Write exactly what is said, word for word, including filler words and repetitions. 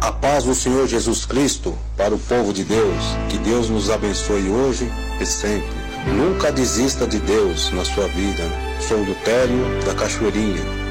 A paz do Senhor Jesus Cristo para o povo de Deus. Que Deus nos abençoe hoje e sempre. Nunca desista de Deus na sua vida. Sou Lutério da Cachoeirinha.